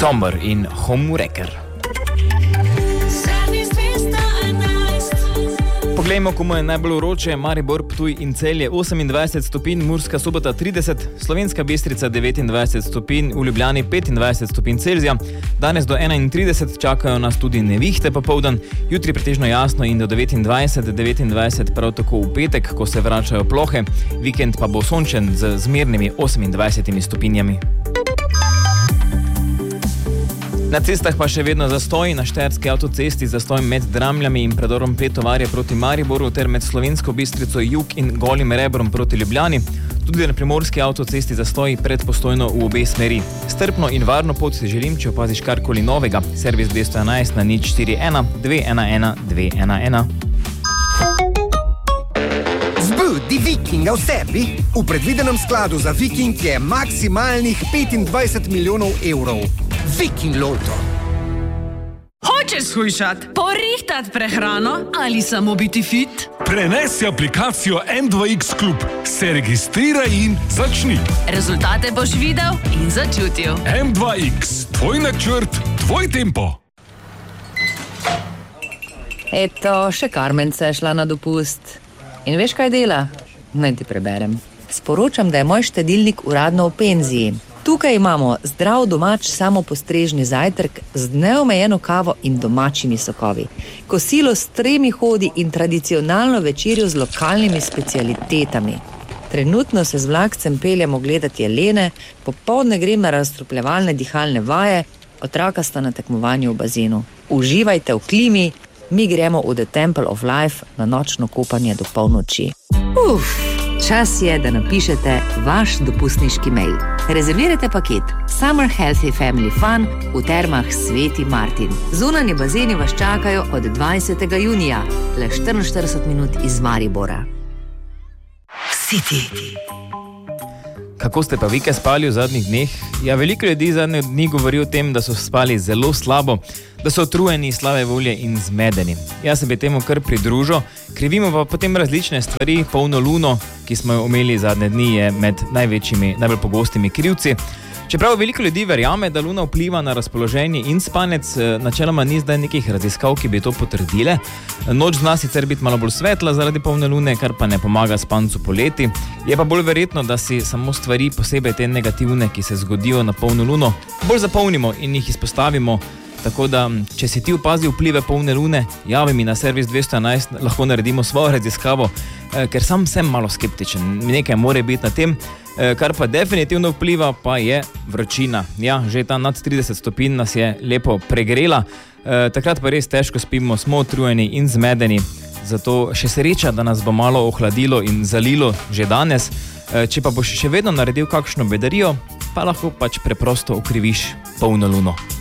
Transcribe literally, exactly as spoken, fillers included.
Sommer in Homewrecker. Poglejmo, komu je najbolj vroče. Maribor, Ptuj in Celje osemindvajset stopinj, Murska Sobota trideset, Slovenska Bistrica devetindvajset stopinj, v Ljubljani petindvajset stopinj Celzija. Danes do enaintrideset čakajo nas tudi nevihte popoldan, jutri pretežno jasno in do devetindvajset, devetindvajset prav tako v petek, ko se vračajo plohe. Vikend pa bo sončen z zmernimi osemindvajsetimi stopinjami. Na cestah pa še vedno zastoj, na Štajerski avtocesti zastoj med Dramljami in predorom Pretovarje proti Mariboru ter med Slovensko Bistrico Jug in Golim Rebrom proti Ljubljani. Tudi na Primorski avtocesti zastoj pred Postojno v obe smeri. Strpno in varno pot si želim, če opaziš karkoli novega. Servis dvesto enajst na nič štiri ena dve ena ena dve ena ena. Zbudi Vikinga v sebi. V predvidenem skladu za Viking je maksimalnih petindvajset milijonov evrov. Viking Lotto. Hočeš shujšat, porihtat prehrano ali samo biti fit? Prenesi aplikacijo M dva X Klub, se registriraj in začni. Rezultate boš videl in začutil. M dva X, tvoj načrt, tvoj tempo. Eto, še Karmence je šla na dopust. In veš, kaj dela? Naj ti preberem. Sporočam, da je moj štedilnik uradno v penziji. Tukaj imamo zdrav domač samopostrežni zajtrk z neomejeno kavo in domačimi sokovi, kosilo s tremi hodi in tradicionalno večerjo z lokalnimi specialitetami. Trenutno se z vlakcem peljemo gledati jelene, popoldne grem na razstropljevalne dihalne vaje, otroka sta na tekmovanju v bazenu. Uživajte v klimi, mi gremo v The Temple of Life na nočno kopanje do polnoči. Uf! Čas je, da napišete vaš dopustniški mail. Rezervirajte paket Summer Healthy Family Fun v termah Sveti Martin. Zunanji bazeni vas čakajo od dvajsetega junija, le štiriinštirideset minut iz Maribora. City. Kako ste pa vi kaj spali v zadnjih dneh? Ja, veliko ljudi zadnjih dni govori o tem, da so spali zelo slabo, da so utrujeni, slabe volje in zmedeni. Jaz se bi temu kar pridružil, krivimo pa potem različne stvari. Polno luno, ki smo jo imeli zadnje dni, je med največjimi, najbolj pogostimi krivci. Čeprav veliko ljudi verjame, da luna vpliva na razpoloženje in spanec, načeloma ni zdaj nekih raziskav, ki bi to potrdile. Noč zna sicer biti malo bolj svetla zaradi polne lune, kar pa ne pomaga spancu poleti. Je pa bolj verjetno, da si samo stvari, posebej te negativne, ki se zgodijo na polno luno, bolj zapolnimo in jih izpostavimo. Tako da, če si ti opazil vplive polne lune, javi mi na servis dvesto enajst, lahko naredimo svojo raziskavo, ker sam sem malo skeptičen. Nekaj more biti na tem, kar pa definitivno vpliva, pa je vročina. Ja, že ta nad trideset stopinj nas je lepo pregrela, takrat pa res težko spimo, smo utrujeni in zmedeni. Zato še sreča, da nas bo malo ohladilo in zalilo že danes. Če pa boš še vedno naredil kakšno bedarijo, pa lahko pač preprosto ukriviš polno luno.